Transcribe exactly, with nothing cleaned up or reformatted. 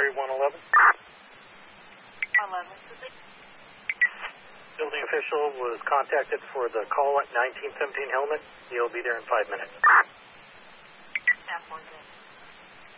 three one eleven. eleven. Building official was contacted for the call at nineteen seventeen Helmet. He'll be there in five minutes. Yeah, four good.